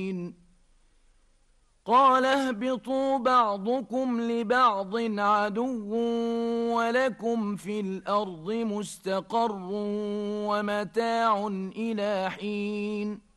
قال اهبطوا بعضكم لبعض عدو ولكم في الأرض مستقر ومتاع إلى حين